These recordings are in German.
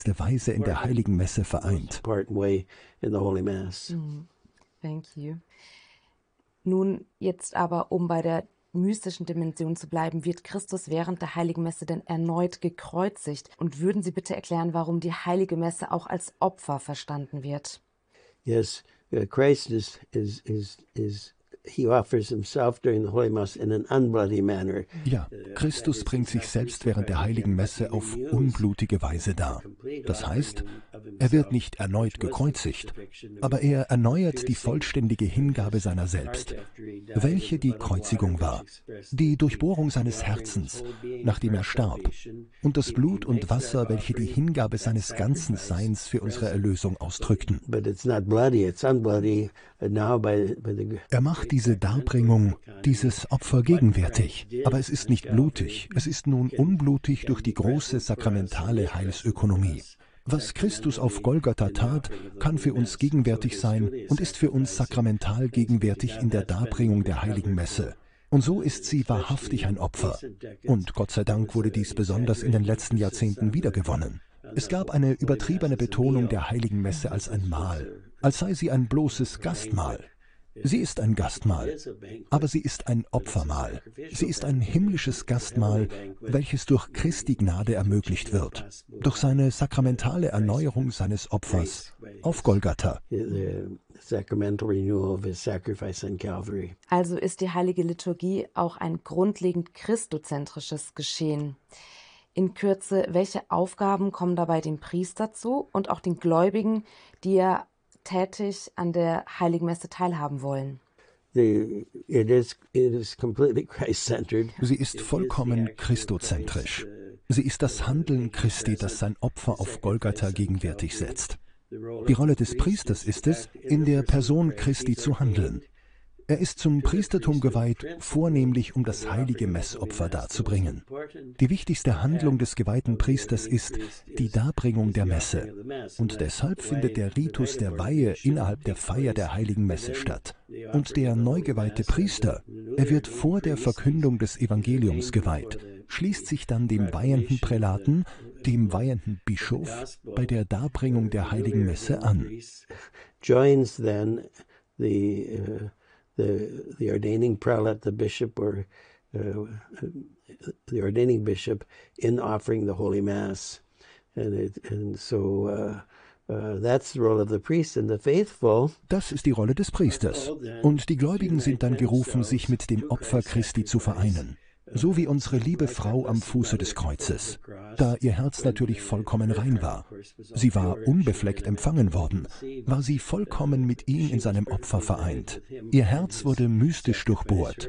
Weise in der Heiligen Messe vereint. Thank you. Nun, jetzt aber, um bei der mystischen Dimension zu bleiben, wird Christus während der Heiligen Messe denn erneut gekreuzigt? Und würden Sie bitte erklären, warum die Heilige Messe auch als Opfer verstanden wird? Yes, Christ he offers himself during the Holy Mass in an unbloody manner. Ja, Christus bringt sich selbst während der Heiligen Messe auf unblutige Weise dar. Das heißt, er wird nicht erneut gekreuzigt, aber er erneuert die vollständige Hingabe seiner selbst, welche die Kreuzigung war, die Durchbohrung seines Herzens, nachdem er starb, und das Blut und Wasser, welche die Hingabe seines ganzen Seins für unsere Erlösung ausdrückten. Er macht diese Darbringung, dieses Opfer gegenwärtig, aber es ist nicht blutig, es ist nun unblutig durch die große sakramentale Heilsökonomie. Was Christus auf Golgatha tat, kann für uns gegenwärtig sein und ist für uns sakramental gegenwärtig in der Darbringung der Heiligen Messe. Und so ist sie wahrhaftig ein Opfer. Und Gott sei Dank wurde dies besonders in den letzten Jahrzehnten wiedergewonnen. Es gab eine übertriebene Betonung der Heiligen Messe als ein Mahl, als sei sie ein bloßes Gastmahl. Sie ist ein Gastmahl, aber sie ist ein Opfermahl. Sie ist ein himmlisches Gastmahl, welches durch Christi Gnade ermöglicht wird, durch seine sakramentale Erneuerung seines Opfers auf Golgatha. Also ist die Heilige Liturgie auch ein grundlegend christozentrisches Geschehen. In Kürze, welche Aufgaben kommen dabei dem Priester zu und auch den Gläubigen, die ja tätig an der Heiligen Messe teilhaben wollen? Sie ist vollkommen christozentrisch. Sie ist das Handeln Christi, das sein Opfer auf Golgatha gegenwärtig setzt. Die Rolle des Priesters ist es, in der Person Christi zu handeln. Er ist zum Priestertum geweiht, vornehmlich um das heilige Messopfer darzubringen. Die wichtigste Handlung des geweihten Priesters ist die Darbringung der Messe. Und deshalb findet der Ritus der Weihe innerhalb der Feier der heiligen Messe statt. Und der neu geweihte Priester, er wird vor der Verkündung des Evangeliums geweiht, schließt sich dann dem weihenden Prälaten, dem weihenden Bischof, bei der Darbringung der heiligen Messe an. The ordaining prelate, the bishop, or the ordaining bishop in offering the Holy Mass, so that's the role of the priest and the faithful. Das ist die Rolle des Priesters. Und die Gläubigen sind dann gerufen, sich mit dem Opfer Christi zu vereinen. So wie unsere liebe Frau am Fuße des Kreuzes, da ihr Herz natürlich vollkommen rein war. Sie war unbefleckt empfangen worden, war sie vollkommen mit ihm in seinem Opfer vereint. Ihr Herz wurde mystisch durchbohrt.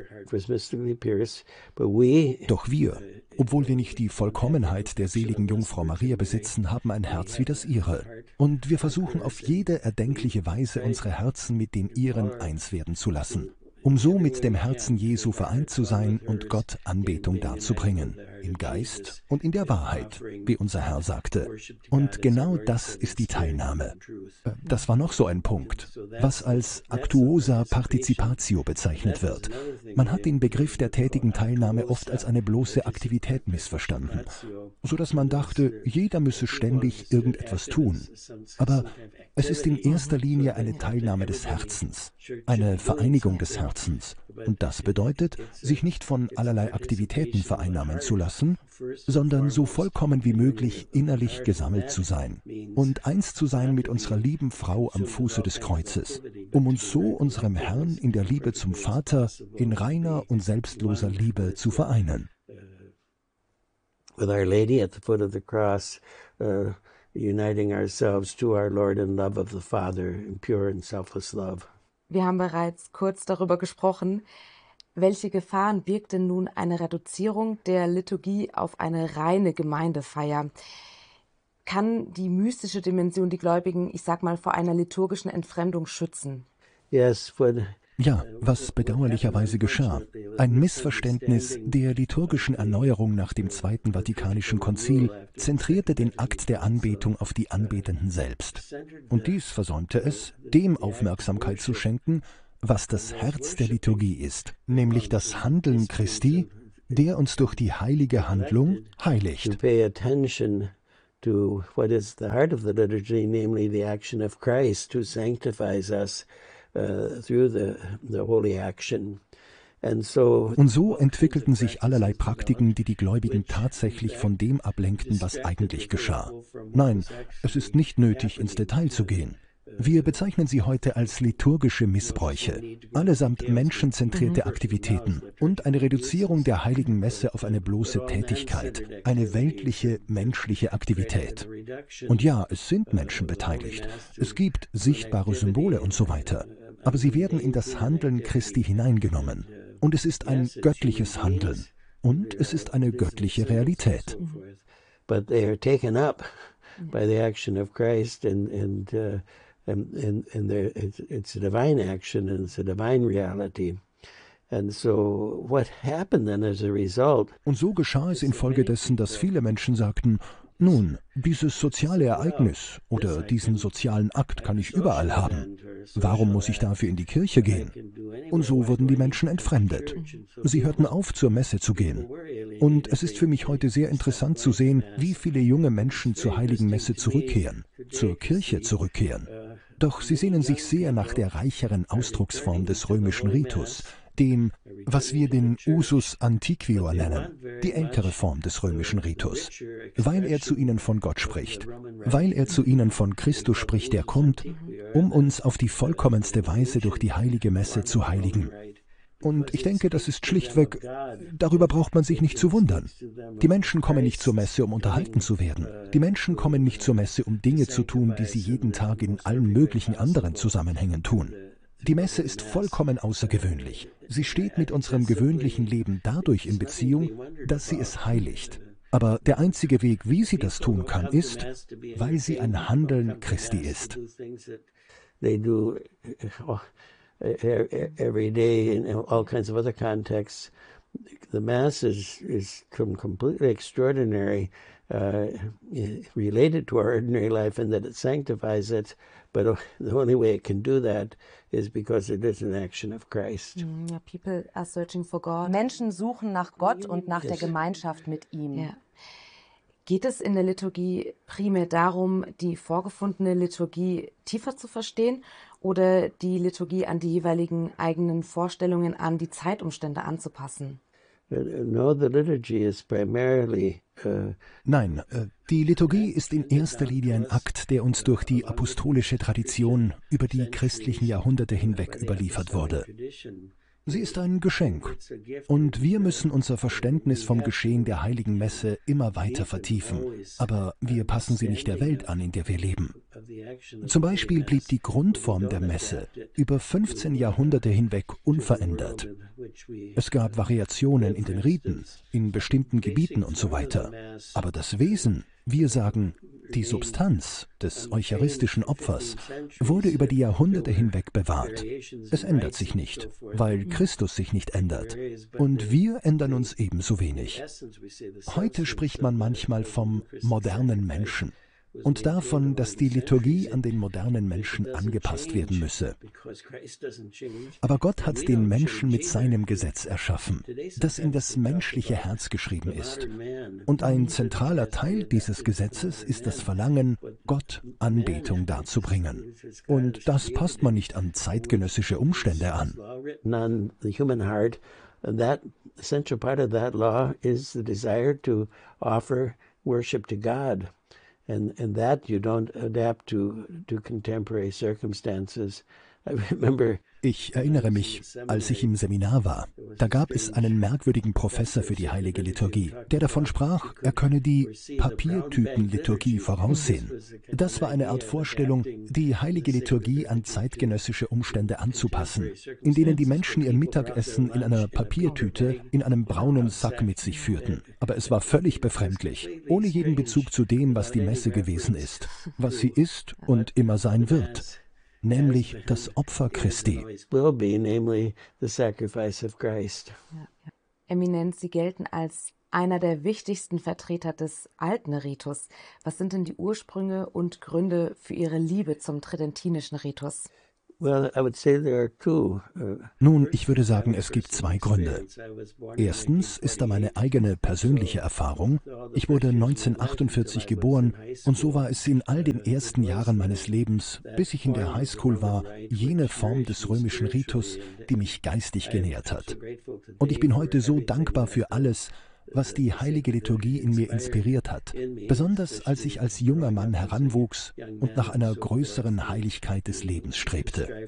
Doch wir, obwohl wir nicht die Vollkommenheit der seligen Jungfrau Maria besitzen, haben ein Herz wie das ihre. Und wir versuchen auf jede erdenkliche Weise, unsere Herzen mit den ihren eins werden zu lassen, um so mit dem Herzen Jesu vereint zu sein und Gott Anbetung darzubringen, im Geist und in der Wahrheit, wie unser Herr sagte. Und genau das ist die Teilnahme. Das war noch so ein Punkt, was als Actuosa Participatio bezeichnet wird. Man hat den Begriff der tätigen Teilnahme oft als eine bloße Aktivität missverstanden, sodass man dachte, jeder müsse ständig irgendetwas tun. Aber es ist in erster Linie eine Teilnahme des Herzens, eine Vereinigung des Herzens. Und das bedeutet, sich nicht von allerlei Aktivitäten vereinnahmen zu lassen, sondern so vollkommen wie möglich innerlich gesammelt zu sein und eins zu sein mit unserer lieben Frau am Fuße des Kreuzes, um uns so unserem Herrn in der Liebe zum Vater, in reiner und selbstloser Liebe zu vereinen. With Our Lady at the foot of the cross, uniting ourselves to our Lord in love of the Father, in pure and selfless love. Wir haben bereits kurz darüber gesprochen. Welche Gefahren birgt denn nun eine Reduzierung der Liturgie auf eine reine Gemeindefeier? Kann die mystische Dimension die Gläubigen, ich sag mal, vor einer liturgischen Entfremdung schützen? Ja, was bedauerlicherweise geschah. Ein Missverständnis der liturgischen Erneuerung nach dem Zweiten Vatikanischen Konzil zentrierte den Akt der Anbetung auf die Anbetenden selbst. Und dies versäumte es, dem Aufmerksamkeit zu schenken, was das Herz der Liturgie ist, nämlich das Handeln Christi, der uns durch die heilige Handlung heiligt. to what is the heart of the liturgy, namely the action of Christ, who sanctifies us through the holy action. Und so entwickelten sich allerlei Praktiken, die die Gläubigen tatsächlich von dem ablenkten, was eigentlich geschah. Nein, es ist nicht nötig, ins Detail zu gehen. Wir bezeichnen sie heute als liturgische Missbräuche, allesamt menschenzentrierte Aktivitäten und eine Reduzierung der heiligen Messe auf eine bloße Tätigkeit, eine weltliche, menschliche Aktivität. Und ja, es sind Menschen beteiligt, es gibt sichtbare Symbole und so weiter, aber sie werden in das Handeln Christi hineingenommen. Und es ist ein göttliches Handeln und es ist eine göttliche Realität. But they are taken up by the action of Christ and it's a divine action and it's a divine reality. And so what happened then as a result? Und so geschah es infolgedessen, dass viele Menschen sagten, nun, dieses soziale Ereignis oder diesen sozialen Akt kann ich überall haben. Warum muss ich dafür in die Kirche gehen? Und so wurden die Menschen entfremdet. Sie hörten auf, zur Messe zu gehen. Und es ist für mich heute sehr interessant zu sehen, wie viele junge Menschen zur heiligen Messe zurückkehren, zur Kirche zurückkehren. Doch sie sehnen sich sehr nach der reicheren Ausdrucksform des römischen Ritus, dem, was wir den Usus Antiquior nennen, die ältere Form des römischen Ritus, weil er zu ihnen von Gott spricht, weil er zu ihnen von Christus spricht, der kommt, um uns auf die vollkommenste Weise durch die heilige Messe zu heiligen. Und ich denke, das ist schlichtweg, darüber braucht man sich nicht zu wundern. Die Menschen kommen nicht zur Messe, um unterhalten zu werden. Die Menschen kommen nicht zur Messe, um Dinge zu tun, die sie jeden Tag in allen möglichen anderen Zusammenhängen tun. Die Messe ist vollkommen außergewöhnlich. Sie steht mit unserem gewöhnlichen Leben dadurch in Beziehung, dass sie es heiligt. Aber der einzige Weg, wie sie das tun kann, ist, weil sie ein Handeln Christi ist. They do every day in all kinds of other contexts. The Mass is completely extraordinary, related to our ordinary life in that it sanctifies it. But the only way it can do that is because it is an action of Christ. Yeah, people are searching for God. Menschen suchen nach Gott und nach der Gemeinschaft mit ihm. Ja. Geht es in der Liturgie primär darum, die vorgefundene Liturgie tiefer zu verstehen oder die Liturgie an die jeweiligen eigenen Vorstellungen, an die Zeitumstände anzupassen? No, the liturgy is primarily Nein, die Liturgie ist in erster Linie ein Akt, der uns durch die apostolische Tradition über die christlichen Jahrhunderte hinweg überliefert wurde. Sie ist ein Geschenk und wir müssen unser Verständnis vom Geschehen der Heiligen Messe immer weiter vertiefen, aber wir passen sie nicht der Welt an, in der wir leben. Zum Beispiel blieb die Grundform der Messe über 15 Jahrhunderte hinweg unverändert. Es gab Variationen in den Riten, in bestimmten Gebieten und so weiter, aber das Wesen, wir sagen, die Substanz des eucharistischen Opfers wurde über die Jahrhunderte hinweg bewahrt. Es ändert sich nicht, weil Christus sich nicht ändert. Und wir ändern uns ebenso wenig. Heute spricht man manchmal vom modernen Menschen und davon, dass die Liturgie an den modernen Menschen angepasst werden müsse. Aber Gott hat den Menschen mit seinem Gesetz erschaffen, das in das menschliche Herz geschrieben ist. Und ein zentraler Teil dieses Gesetzes ist das Verlangen, Gott Anbetung darzubringen. Und das passt man nicht an zeitgenössische Umstände an. That essential part of that law is the desire to offer worship to God. And that you don't adapt to contemporary circumstances. I remember Ich erinnere mich, als ich im Seminar war, da gab es einen merkwürdigen Professor für die Heilige Liturgie, der davon sprach, er könne die Papiertütenliturgie voraussehen. Das war eine Art Vorstellung, die Heilige Liturgie an zeitgenössische Umstände anzupassen, in denen die Menschen ihr Mittagessen in einer Papiertüte in einem braunen Sack mit sich führten. Aber es war völlig befremdlich, ohne jeden Bezug zu dem, was die Messe gewesen ist, was sie ist und immer sein wird. Nämlich das Opfer Christi. Eminenz, Sie gelten als einer der wichtigsten Vertreter des alten Ritus. Was sind denn die Ursprünge und Gründe für Ihre Liebe zum tridentinischen Ritus? Nun, ich würde sagen, es gibt zwei Gründe. Erstens ist da meine eigene persönliche Erfahrung. Ich wurde 1948 geboren und so war es in all den ersten Jahren meines Lebens, bis ich in der Highschool war, jene Form des römischen Ritus, die mich geistig genährt hat. Und ich bin heute so dankbar für alles, was die heilige Liturgie in mir inspiriert hat, besonders als ich als junger Mann heranwuchs und nach einer größeren Heiligkeit des Lebens strebte.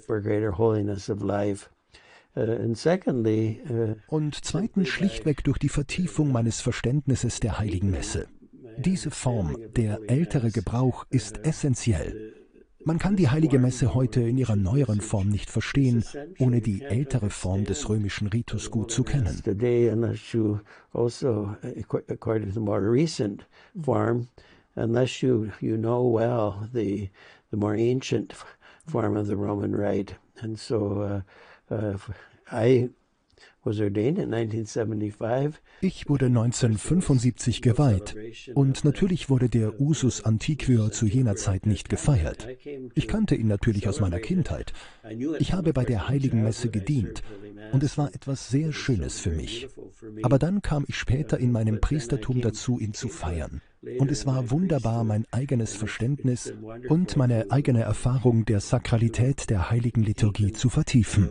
Und zweitens schlichtweg durch die Vertiefung meines Verständnisses der Heiligen Messe. Diese Form, der ältere Gebrauch, ist essentiell. Man kann die Heilige Messe heute in ihrer neueren Form nicht verstehen, ohne die ältere Form des römischen Ritus gut zu kennen. Unless you know well the more ancient form of the Roman Rite. And so I was ordained in 1975. Ich wurde 1975 geweiht und natürlich wurde der Usus Antiquor zu jener Zeit nicht gefeiert. Ich kannte ihn natürlich aus meiner Kindheit. Ich habe bei der Heiligen Messe gedient und es war etwas sehr Schönes für mich. Aber dann kam ich später in meinem Priestertum dazu, ihn zu feiern. Und es war wunderbar, mein eigenes Verständnis und meine eigene Erfahrung der Sakralität der Heiligen Liturgie zu vertiefen.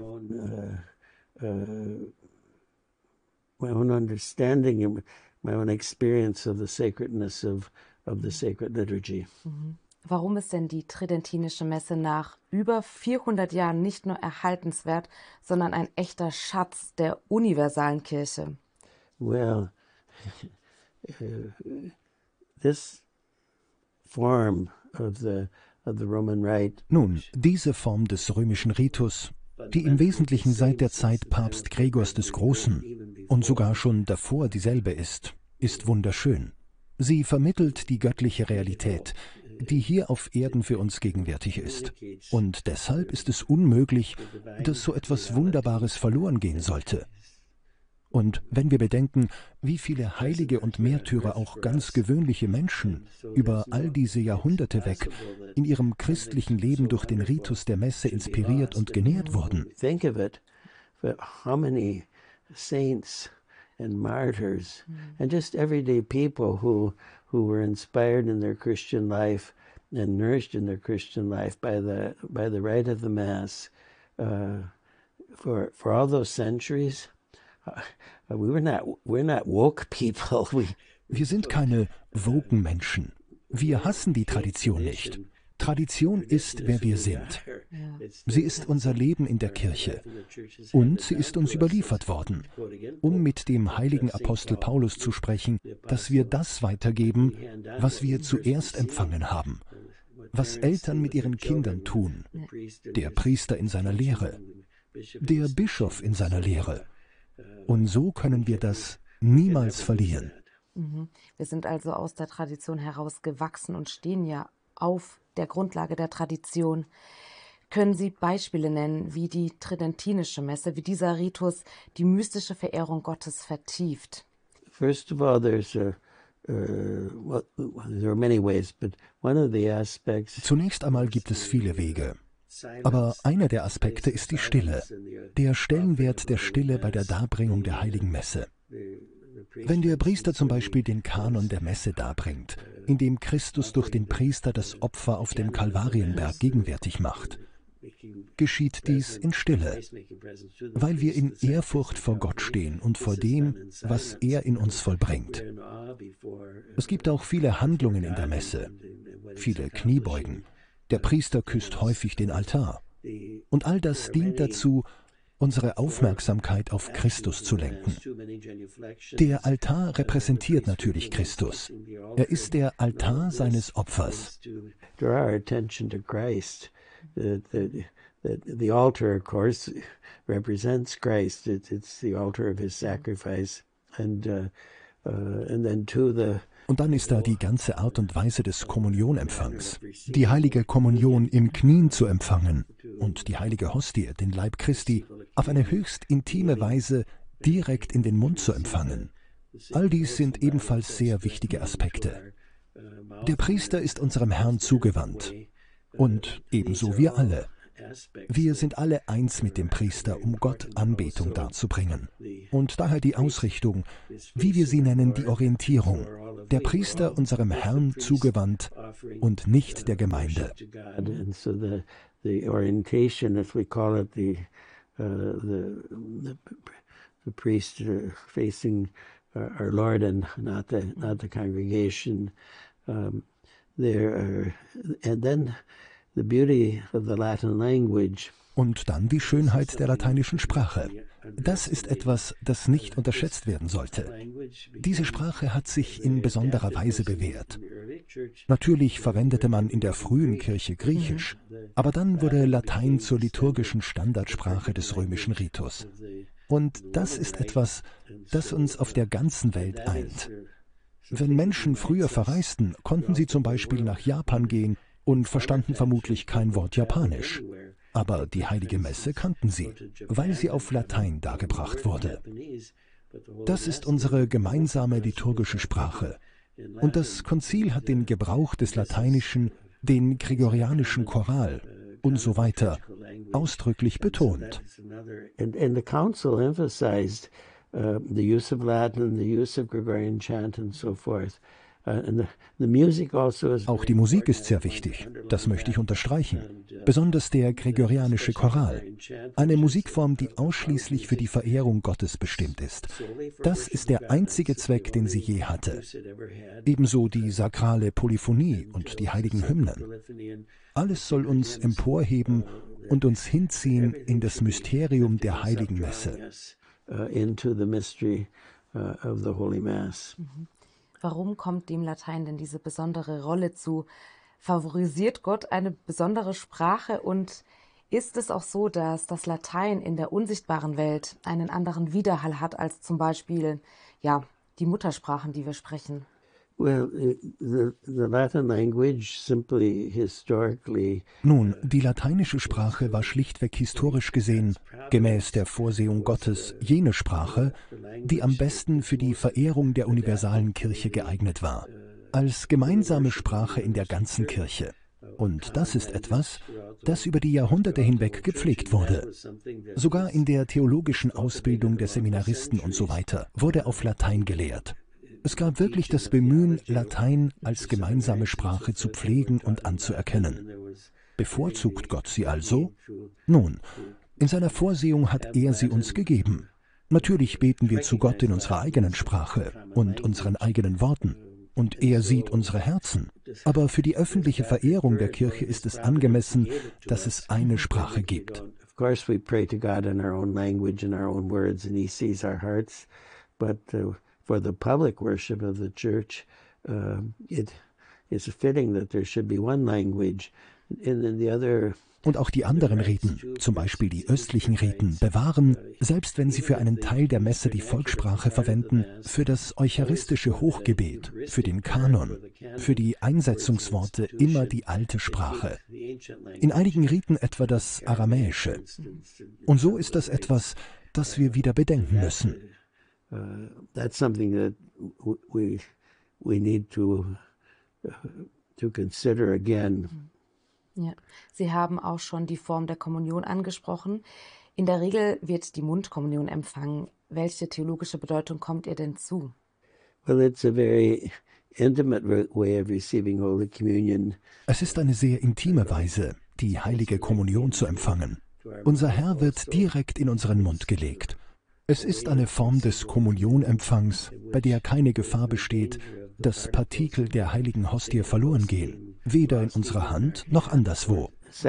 My own understanding and my own experience of the sacredness of the sacred liturgy. Warum ist denn die tridentinische Messe nach über 400 Jahren nicht nur erhaltenswert, sondern ein echter Schatz der universalen Kirche? Well, this form of the Roman Rite. Nun, diese Form des römischen Ritus, die im Wesentlichen seit der Zeit Papst Gregors des Großen und sogar schon davor dieselbe ist wunderschön. Sie vermittelt die göttliche Realität, die hier auf Erden für uns gegenwärtig ist. Und deshalb ist es unmöglich, dass so etwas Wunderbares verloren gehen sollte. Und wenn wir bedenken, wie viele Heilige und Märtyrer, auch ganz gewöhnliche Menschen, über all diese Jahrhunderte weg in ihrem christlichen Leben durch den Ritus der Messe inspiriert und genährt wurden. Think of it, how many saints and martyrs and just everyday people who were inspired in their Christian life and nourished in their Christian life by the rite of the Mass for all those centuries. We're not woke people. Wir sind keine woken Menschen. Wir hassen die Tradition nicht. Tradition ist, wer wir sind. Sie ist unser Leben in der Kirche. Und sie ist uns überliefert worden, um mit dem heiligen Apostel Paulus zu sprechen, dass wir das weitergeben, was wir zuerst empfangen haben, was Eltern mit ihren Kindern tun, der Priester in seiner Lehre, der Bischof in seiner Lehre. Und so können wir das niemals verlieren. Wir sind also aus der Tradition heraus gewachsen und stehen ja auf der Grundlage der Tradition. Können Sie Beispiele nennen, wie die tridentinische Messe, wie dieser Ritus die mystische Verehrung Gottes vertieft? First of all, there are many ways, but one of the aspects. Zunächst einmal gibt es viele Wege. Aber einer der Aspekte ist die Stille, der Stellenwert der Stille bei der Darbringung der Heiligen Messe. Wenn der Priester zum Beispiel den Kanon der Messe darbringt, in dem Christus durch den Priester das Opfer auf dem Kalvarienberg gegenwärtig macht, geschieht dies in Stille, weil wir in Ehrfurcht vor Gott stehen und vor dem, was er in uns vollbringt. Es gibt auch viele Handlungen in der Messe, viele Kniebeugen. Der Priester küsst häufig den Altar. Und all das dient dazu, unsere Aufmerksamkeit auf Christus zu lenken. Der Altar repräsentiert natürlich Christus. Er ist der Altar seines Opfers. The altar, of course, represents Christ. It's the altar of his sacrifice. And then too, Und dann ist da die ganze Art und Weise des Kommunionempfangs. Die heilige Kommunion im Knien zu empfangen und die heilige Hostie, den Leib Christi, auf eine höchst intime Weise direkt in den Mund zu empfangen. All dies sind ebenfalls sehr wichtige Aspekte. Der Priester ist unserem Herrn zugewandt und ebenso wir alle. Wir sind alle eins mit dem Priester, um Gott Anbetung darzubringen. Und daher die Ausrichtung, wie wir sie nennen, die Orientierung. Der Priester unserem Herrn zugewandt und nicht der Gemeinde. The orientation, as we call it, the priest facing our Lord and not the congregation. And then the beauty of the Latin language. Und dann die Schönheit der lateinischen Sprache. Das ist etwas, das nicht unterschätzt werden sollte. Diese Sprache hat sich in besonderer Weise bewährt. Natürlich verwendete man in der frühen Kirche Griechisch, aber dann wurde Latein zur liturgischen Standardsprache des römischen Ritus. Und das ist etwas, das uns auf der ganzen Welt eint. Wenn Menschen früher verreisten, konnten sie zum Beispiel nach Japan gehen und verstanden vermutlich kein Wort Japanisch. Aber die Heilige Messe kannten sie, weil sie auf Latein dargebracht wurde. Das ist unsere gemeinsame liturgische Sprache. Und das Konzil hat den Gebrauch des Lateinischen, den gregorianischen Choral und so weiter ausdrücklich betont. And the council emphasized the use of Latin, the use of Gregorian chant and so forth. Auch die Musik ist sehr wichtig, das möchte ich unterstreichen, besonders der gregorianische Choral, eine Musikform, die ausschließlich für die Verehrung Gottes bestimmt ist. Das ist der einzige Zweck, den sie je hatte. Ebenso die sakrale Polyphonie und die heiligen Hymnen. Alles soll uns emporheben und uns hinziehen in das Mysterium der heiligen Messe. Into the mystery of the Holy Mass. Warum kommt dem Latein denn diese besondere Rolle zu? Favorisiert Gott eine besondere Sprache und ist es auch so, dass das Latein in der unsichtbaren Welt einen anderen Widerhall hat als zum Beispiel die Muttersprachen, die wir sprechen? Well, the Latin language simply historically. Nun, die lateinische Sprache war schlichtweg historisch gesehen, gemäß der Vorsehung Gottes, jene Sprache, die am besten für die Verehrung der universalen Kirche geeignet war, als gemeinsame Sprache in der ganzen Kirche. Und das ist etwas, das über die Jahrhunderte hinweg gepflegt wurde. Sogar in der theologischen Ausbildung der Seminaristen und so weiter wurde auf Latein gelehrt. Es gab wirklich das Bemühen, Latein als gemeinsame Sprache zu pflegen und anzuerkennen. Bevorzugt Gott sie also? Nun, in seiner Vorsehung hat er sie uns gegeben. Natürlich beten wir zu Gott in unserer eigenen Sprache und unseren eigenen Worten. Und er sieht unsere Herzen. Aber für die öffentliche Verehrung der Kirche ist es angemessen, dass es eine Sprache gibt. Of course we pray to God in our own language and our own words and he sees our hearts, but for the public worship of the church, it is fitting that there should be one language. And the other. Und auch die anderen Riten, zum Beispiel die östlichen Riten, bewahren, selbst wenn sie für einen Teil der Messe die Volkssprache verwenden, für das eucharistische Hochgebet, für den Kanon, für die Einsetzungsworte immer die alte Sprache. In einigen Riten etwa das Aramäische. Und so ist das etwas, das wir wieder bedenken müssen. That's something that we need to consider again. Ja, Sie haben auch schon die Form der Kommunion angesprochen. In der Regel wird die Mundkommunion empfangen. Welche theologische Bedeutung kommt ihr denn zu? Well, it's a very intimate way of receiving Holy Communion. Es ist eine sehr intime Weise, die heilige Kommunion zu empfangen. Unser Herr wird direkt in unseren Mund gelegt. Es ist eine Form des Kommunionempfangs, bei der keine Gefahr besteht, dass Partikel der heiligen Hostie verloren gehen, weder in unserer Hand noch anderswo.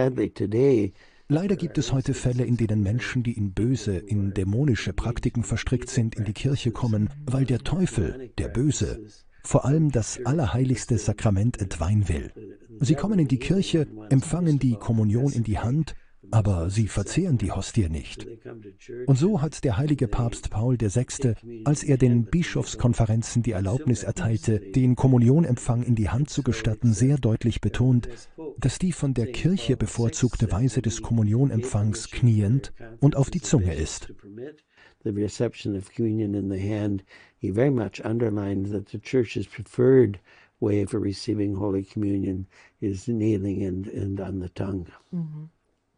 Leider gibt es heute Fälle, in denen Menschen, die in böse, in dämonische Praktiken verstrickt sind, in die Kirche kommen, weil der Teufel, der Böse, vor allem das allerheiligste Sakrament entweihen will. Sie kommen in die Kirche, empfangen die Kommunion in die Hand, aber sie verzehren die Hostie nicht. Und so hat der heilige Papst Paul VI., als er den Bischofskonferenzen die Erlaubnis erteilte, den Kommunionempfang in die Hand zu gestatten, sehr deutlich betont, dass die von der Kirche bevorzugte Weise des Kommunionempfangs kniend und auf die Zunge ist. The reception of communion in the hand, he very much underlined that the Church's preferred way for receiving Holy Communion is kneeling and on the tongue. Mhm.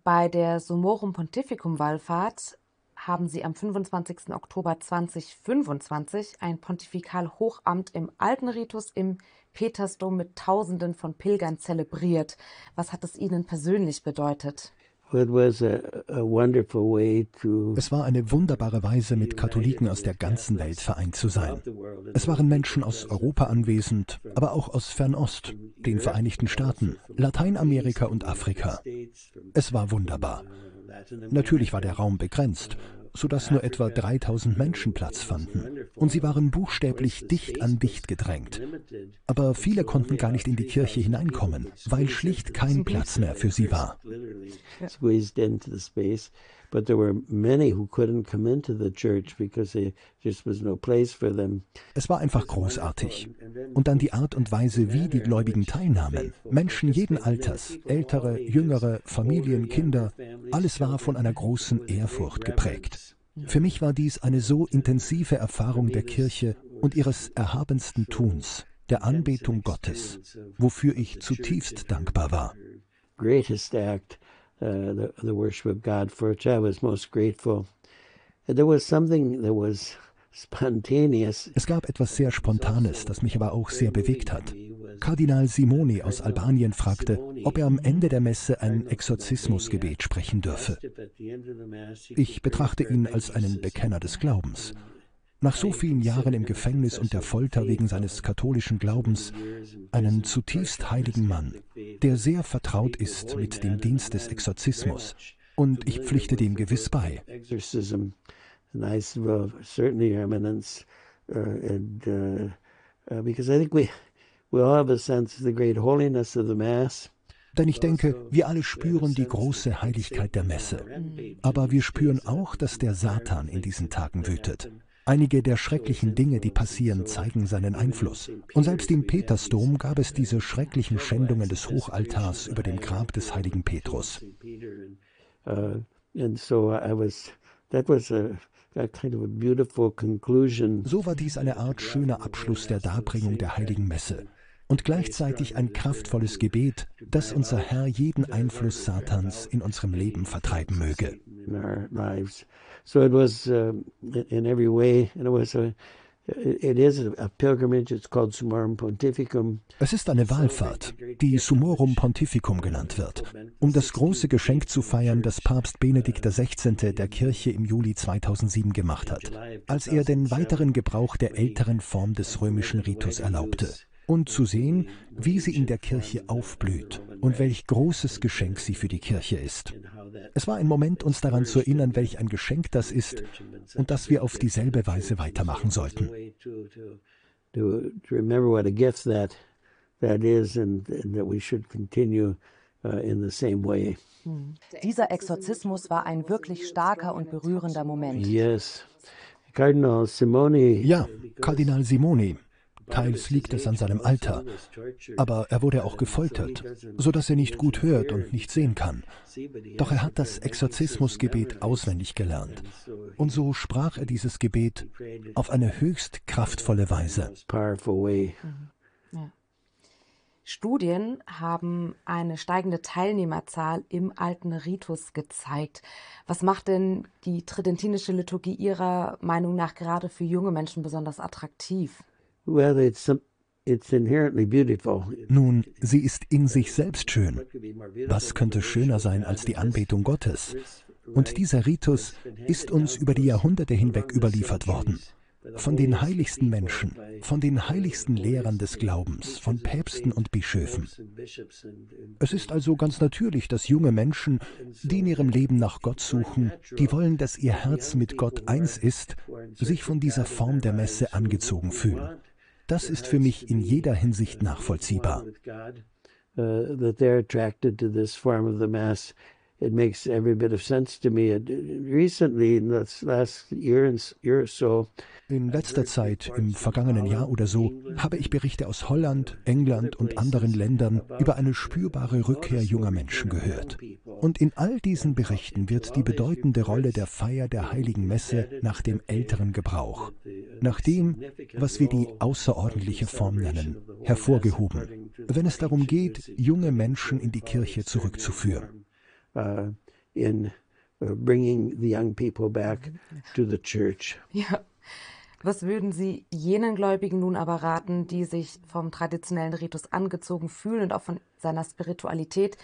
Bei der Summorum Pontificum Wallfahrt haben Sie am 25. Oktober 2025 ein Pontifikalhochamt im alten Ritus im Petersdom mit Tausenden von Pilgern zelebriert. Was hat es Ihnen persönlich bedeutet? It was a wonderful way to Es war eine wunderbare Weise, mit Katholiken aus der ganzen Welt vereint zu sein. Es waren Menschen aus Europa anwesend, aber auch aus Fernost, den Vereinigten Staaten, Lateinamerika und Afrika. Es war wunderbar. Natürlich war der Raum begrenzt, sodass nur etwa 3000 Menschen Platz fanden. Und sie waren buchstäblich dicht an dicht gedrängt. Aber viele konnten gar nicht in die Kirche hineinkommen, weil schlicht kein Platz mehr für sie war. squeezed into the space, but there were many who couldn't come into the church because there just was no place for them. Es war einfach großartig. Und dann die Art und Weise, wie die Gläubigen teilnahmen. Menschen jeden Alters, Ältere, Jüngere, Familien, Kinder, alles war von einer großen Ehrfurcht geprägt. Für mich war dies eine so intensive Erfahrung der Kirche und ihres erhabensten Tuns, der Anbetung Gottes, wofür ich zutiefst dankbar war. Greatest act, the worship of God, for which I was most grateful. There was something that was spontaneous. Es gab etwas sehr Spontanes, das mich aber auch sehr bewegt hat. Kardinal Simoni aus Albanien fragte, ob er am Ende der Messe ein Exorzismusgebet sprechen dürfe. Ich betrachte ihn als einen Bekenner des Glaubens. Nach so vielen Jahren im Gefängnis und der Folter wegen seines katholischen Glaubens, einen zutiefst heiligen Mann, der sehr vertraut ist mit dem Dienst des Exorzismus. Und ich pflichte dem gewiss bei. Exorcism, and I said, well, certainly, Your Eminence, because I think we all have a sense of the great holiness of the Mass. Denn ich denke, wir alle spüren die große Heiligkeit der Messe. Aber wir spüren auch, dass der Satan in diesen Tagen wütet. Einige der schrecklichen Dinge, die passieren, zeigen seinen Einfluss. Und selbst im Petersdom gab es diese schrecklichen Schändungen des Hochaltars über dem Grab des heiligen Petrus. So war dies eine Art schöner Abschluss der Darbringung der heiligen Messe. Und gleichzeitig ein kraftvolles Gebet, dass unser Herr jeden Einfluss Satans in unserem Leben vertreiben möge. So it was in every way, and it is a pilgrimage. It's called Summorum Pontificum. Es ist eine Wallfahrt, die Summorum Pontificum genannt wird, um das große Geschenk zu feiern, das Papst Benedikt XVI. Der Kirche im Juli 2007 gemacht hat, als er den weiteren Gebrauch der älteren Form des römischen Ritus erlaubte. Und zu sehen, wie sie in der Kirche aufblüht und welch großes Geschenk sie für die Kirche ist. Es war ein Moment, uns daran zu erinnern, welch ein Geschenk das ist und dass wir auf dieselbe Weise weitermachen sollten. Dieser Exorzismus war ein wirklich starker und berührender Moment. Yes. Kardinal Simoni. Ja, Kardinal Simoni. Teils liegt es an seinem Alter, aber er wurde auch gefoltert, sodass er nicht gut hört und nicht sehen kann. Doch er hat das Exorzismusgebet auswendig gelernt. Und so sprach er dieses Gebet auf eine höchst kraftvolle Weise. Ja. Studien haben eine steigende Teilnehmerzahl im alten Ritus gezeigt. Was macht denn die tridentinische Liturgie Ihrer Meinung nach gerade für junge Menschen besonders attraktiv? Well, it's inherently beautiful. Nun, sie ist in sich selbst schön. Was könnte schöner sein als die Anbetung Gottes? Und dieser Ritus ist uns über die Jahrhunderte hinweg überliefert worden. Von den heiligsten Menschen, von den heiligsten Lehrern des Glaubens, von Päpsten und Bischöfen. Es ist also ganz natürlich, dass junge Menschen, die in ihrem Leben nach Gott suchen, die wollen, dass ihr Herz mit Gott eins ist, sich von dieser Form der Messe angezogen fühlen. Das ist für mich in jeder Hinsicht nachvollziehbar. That they're attracted to this form of the Mass. It makes every bit of sense to me. Recently, in the last year or so, in letzter Zeit, im vergangenen Jahr oder so, habe ich Berichte aus Holland, England und anderen Ländern über eine spürbare Rückkehr junger Menschen gehört. Und in all diesen Berichten wird die bedeutende Rolle der Feier der Heiligen Messe nach dem älteren Gebrauch, nach dem, was wir die außerordentliche Form nennen, hervorgehoben, wenn es darum geht, junge Menschen in die Kirche zurückzuführen. in bringing the young people back to the church. Ja. Was würden Sie jenen Gläubigen nun aber raten, die sich vom traditionellen Ritus angezogen fühlen und auch von seiner Spiritualität,